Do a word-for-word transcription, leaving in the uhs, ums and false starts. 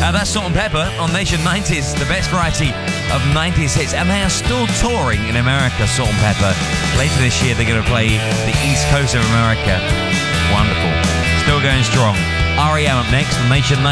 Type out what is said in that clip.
Uh, that's Salt and Pepper on Nation nineties, the best variety of nineties hits. And they are still touring in America, Salt and Pepper. Later this year, they're going to play the East Coast of America. Wonderful. Still going strong. R E M up next on Nation nineties.